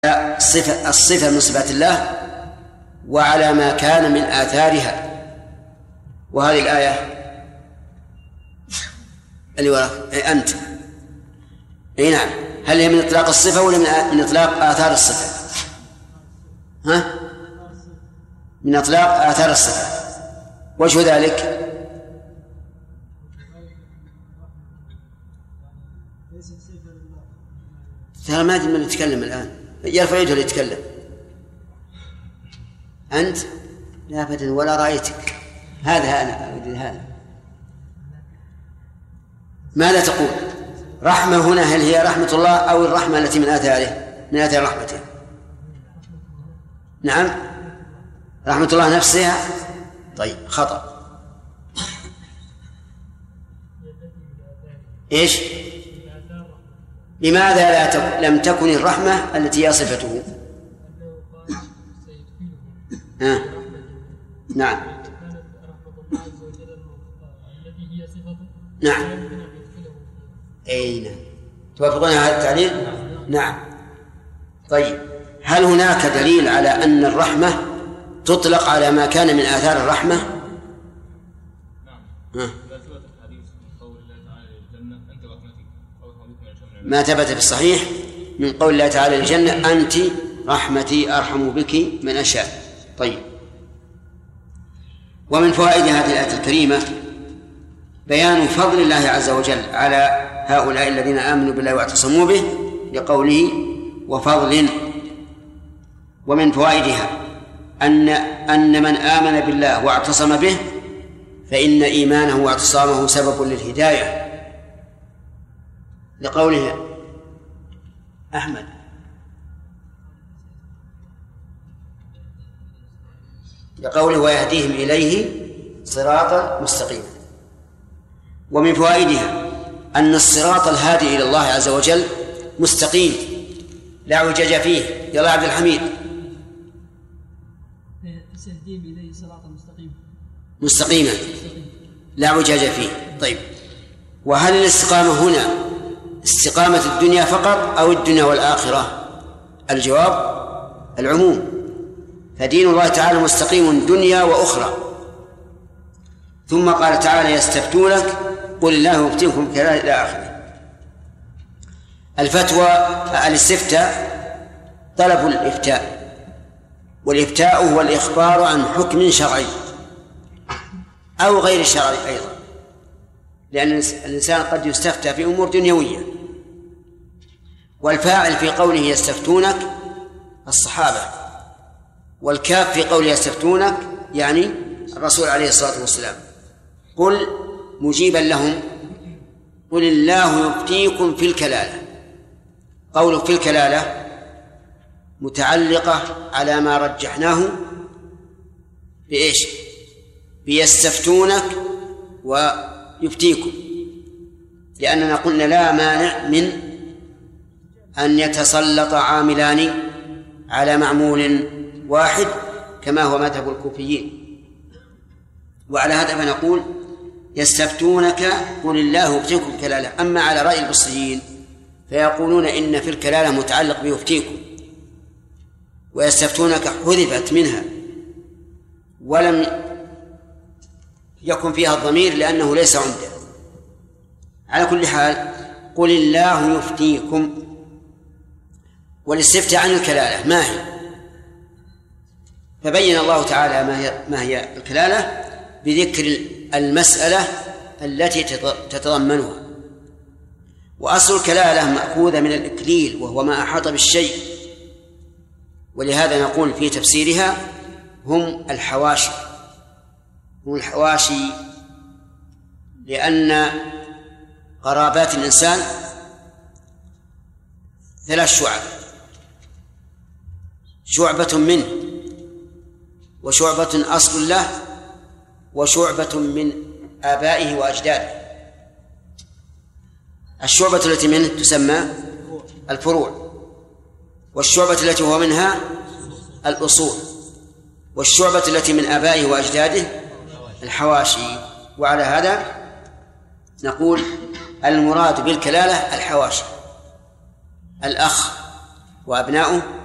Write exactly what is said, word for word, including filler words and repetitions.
الصفة, الصفة من صفات الله وعلى ما كان من آثارها. وهذه الآية اللي وراء أنت أي نعم، هل هي من إطلاق الصفة ولا من إطلاق آثار الصفة؟ ها؟ من إطلاق آثار الصفة. وجه ذلك ترى ما أدري من يتكلم الآن، يرفع يده ليتكلم. أنت لا أبدا ولا رأيتك. هذا أنا أريد هذا. ماذا تقول؟ رحمة هنا هل هي رحمة الله أو الرحمة التي من آثاره من آثار رحمته؟ نعم رحمة الله نفسها. طيب خطأ. إيش؟ لماذا لا تك... لم تكن الرحمة التي هي صفته؟ ها. نعم نعم أي نعم. توافقون هذا التعليل؟ نعم. طيب هل هناك دليل على أن الرحمة تطلق على ما كان من آثار الرحمة؟ نعم. ما ثبت في الصحيح من قول الله تعالى للجنة أنت رحمتي أرحم بك من أشاء. طيب ومن فوائد هذه الآية الكريمة بيان فضل الله عز وجل على هؤلاء الذين آمنوا بالله واعتصموا به لقوله وفضل. ومن فوائدها أن أن من آمن بالله واعتصم به فإن إيمانه واعتصامه سبب للهداية لقوله أحمد لقوله ويهديهم إليه صراطا مستقيما. ومن فوائدها أن الصراط الهادي إلى الله عز وجل مستقيم لا اعوجاج فيه. يا عبد الحميد يهديهم إليه صراطا مستقيما مستقيما لا اعوجاج فيه. طيب وهل الاستقامة هنا استقامة الدنيا فقط أو الدنيا والآخرة؟ الجواب العموم، فدين الله تعالى مستقيم دنيا وأخرى. ثم قال تعالى يستفتونك قل الله يفتيكم كلا إلى آخره. الفتوى الاستفتاء طلب الإفتاء، والإفتاء هو الإخبار عن حكم شرعي أو غير شرعي أيضا، لأن الإنسان قد يستفتى في أمور دنيوية. والفاعل في قوله يستفتونك الصحابة، والكاف في قوله يستفتونك يعني الرسول عليه الصلاة والسلام. قل مجيبا لهم قل الله يفتيكم في الكلالة. قوله في الكلالة متعلقة على ما رجحناه بإيش؟ بيستفتونك ويفتيكم، لأننا قلنا لا مانع من أن يتسلط عاملان على معمول واحد كما هو مذهب الكوفيين. وعلى هذا فنقول يستفتونك قل الله يفتيكم كلالة. أما على رأي البصريين فيقولون إن في الكلالة متعلق بيفتيكم، ويستفتونك حذفت منها ولم يكن فيها الضمير لأنه ليس عنده. على كل حال قل الله يفتيكم. والاستفتاء عن الكلالة ما هي؟ فبين الله تعالى ما هي, ما هي الكلالة بذكر المسألة التي تتضمنها. وأصل الكلالة مأخوذة من الإكليل وهو ما أحاط بالشيء، ولهذا نقول في تفسيرها هم الحواشي. هم الحواشي لأن قرابات الإنسان ثلاث شعب: شعبة منه، وشعبة أصل له، وشعبة من آبائه وأجداده. الشعبة التي منه تسمى الفروع، والشعبة التي هو منها الأصول، والشعبة التي من آبائه وأجداده الحواشي. وعلى هذا نقول المراد بالكلالة الحواشي، الأخ وأبناؤه